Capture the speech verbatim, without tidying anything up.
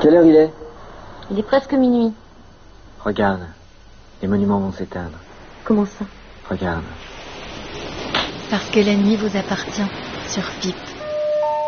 Quelle heure il est? Il est presque minuit. Regarde, les monuments vont s'éteindre. Comment ça? Regarde. Parce que la nuit vous appartient sur Pipe.